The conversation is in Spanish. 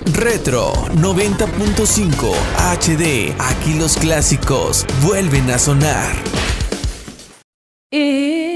Retro 90.5 HD. Aquí los clásicos vuelven a sonar.